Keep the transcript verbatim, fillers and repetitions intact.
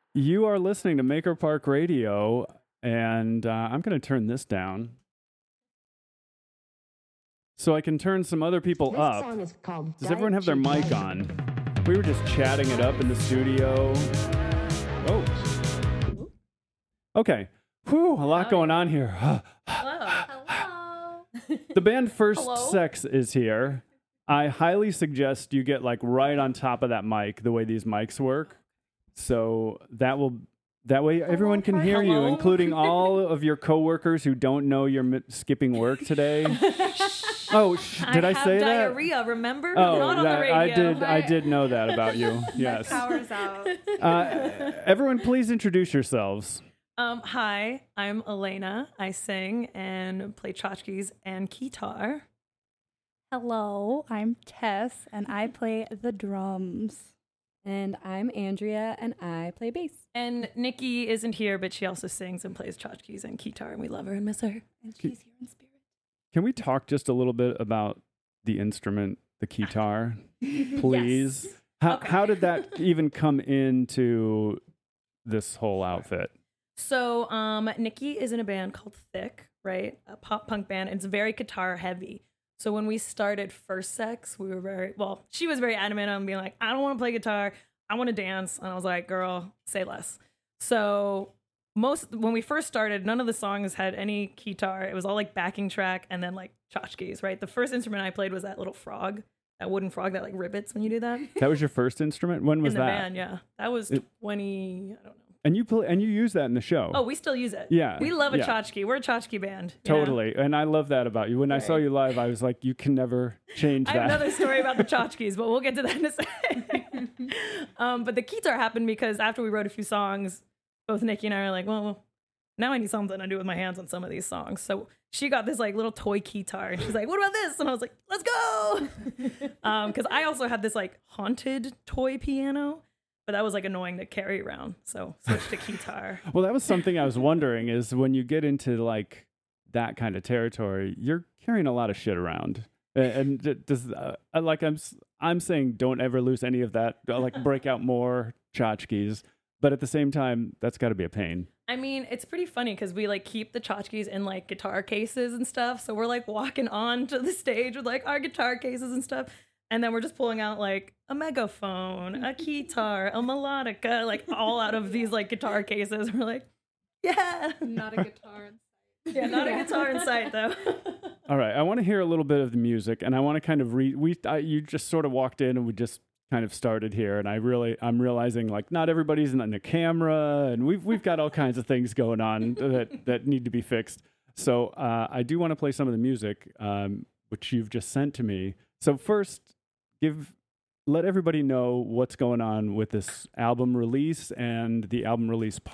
You are listening to Maker Park Radio, and uh, I'm going to turn this down so I can turn some other people This up. song is called Does Diet everyone have their Cheap mic Life. on? We were just chatting it up in the studio. Oh. Okay. Whew, a lot going on here. Hello. Hello. The band First Hello? Sex is here. I highly suggest you get like right on top of that mic, the way these mics work. So that will that way everyone can hear you, Hello? including all of your coworkers who don't know you're mi- skipping work today. Oh, sh- did I, have say that? diarrhea, remember? Oh, Not on that- the radio. I did. I did know that about you. Yes. Power's out. Uh, everyone, please introduce yourselves. Um, hi, I'm Elena. I sing and play tchotchkes and guitar. Hello, I'm Tess, and I play the drums. And I'm Andrea, and I play bass. And Nikki isn't here, but she also sings and plays tchotchkes and guitar, and we love her and miss her. And she's here in spirit. Can we talk just a little bit about the instrument, the guitar, please? Yes. How Okay. how did that even come into this whole outfit? So, um, Nikki is in a band called Thick, right? A pop punk band. It's very guitar heavy. So when we started First Sex, we were very, well, she was very adamant on being like, I don't want to play guitar. I want to dance. And I was like, girl, say less. So most, when we first started, none of the songs had any guitar. It was all like backing track and then like tchotchkes, right? The first instrument I played was that little frog, that wooden frog that like ribbits when you do that. That was your first instrument? When was in the that? band, yeah. That was It- twenty, I don't know. And you play and you use that in the show. Oh, we still use it. Yeah, We love a yeah. tchotchke. We're a tchotchke band. you know? Totally. And I love that about you. When I saw Right. you live, I was like, you can never change I that. have another story about the tchotchkes, but we'll get to that in a second. um, but the guitar happened because after we wrote a few songs, both Nikki and I are like, well, now I need something to do with my hands on some of these songs. So she got this like little toy guitar and she's like, what about this? And I was like, let's go. um, Cause I also had this like haunted toy piano, but that was like annoying to carry around. So switched to guitar. Well, that was something I was wondering is when you get into like that kind of territory, you're carrying a lot of shit around. A- And d- does uh, like I'm s- I'm saying don't ever lose any of that. uh, Like break out more tchotchkes, but at the same time, that's got to be a pain. I mean, it's pretty funny because we like keep the tchotchkes in like guitar cases and stuff. So we're like walking on to the stage with like our guitar cases and stuff. And then we're just pulling out like a megaphone, a guitar, a melodica, like all out of these like guitar cases. We're like, yeah. Not a guitar. Yeah, not a guitar in sight though. All right, I want to hear a little bit of the music, and I want to kind of read. We I, you just sort of walked in, and we just kind of started here, and I really I'm realizing like not everybody's in the camera, and we've we've got all kinds of things going on that that need to be fixed. So uh, I do want to play some of the music, um, which you've just sent to me. So first, give let everybody know what's going on with this album release and the album release